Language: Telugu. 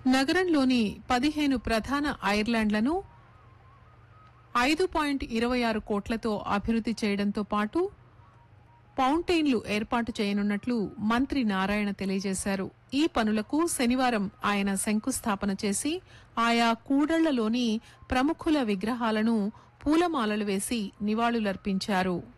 నగరంలోని 15 ప్రధాన ఐర్లాండ్లను 5.26 కోట్లతో అభివృద్ది చేయడంతో పాటు ఫౌంటైన్లు ఏర్పాటు చేయనున్నట్లు మంత్రి నారాయణ తెలియజేశారు. ఈ పనులకు శనివారం ఆయన శంకుస్థాపన చేసి ఆయా కూడళ్లలోని ప్రముఖుల విగ్రహాలను పూలమాలలు వేసి నివాళులర్పించారు.